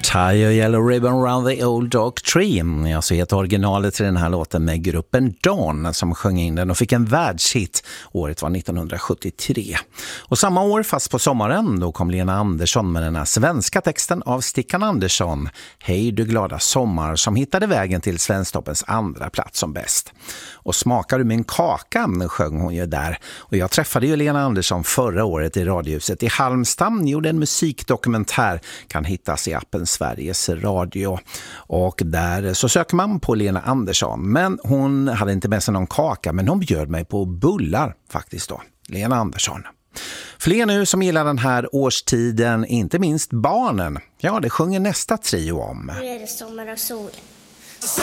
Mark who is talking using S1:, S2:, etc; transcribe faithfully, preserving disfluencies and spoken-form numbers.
S1: Tie a yellow ribbon round the old dog tree. Jag så heter originalet till den här låten med gruppen Dawn som sjöng in den och fick en världshit. Året var nittonhundrasjuttiotre. Och samma år, fast på sommaren, då kom Lena Andersson med den här svenska texten av Stickan Andersson, Hej du glada sommar, som hittade vägen till Svensktoppens andra plats som bäst. Och Smakar du min kaka, sjöng hon ju där. Och jag träffade ju Lena Andersson förra året i Radiohuset i Halmstad, gjorde en musikdokumentär, kan hittas i appen Sveriges Radio. Och där så söker man på Lena Andersson. Men hon hade inte med sig någon kaka, men hon bjöd mig på bullar faktiskt då. Lena Andersson. Fler nu som gillar den här årstiden, inte minst barnen. Ja, det sjunger nästa trio om.
S2: Nu är det sommar och sol.